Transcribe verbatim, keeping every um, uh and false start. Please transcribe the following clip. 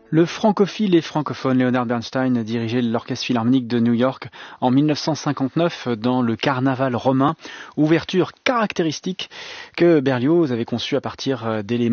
Le francophile et francophone Leonard Bernstein dirigeait l'Orchestre Philharmonique de New York en mille neuf cent cinquante-neuf dans le Carnaval romain, ouverture caractéristique que Berlioz avait conçue à partir d'éléments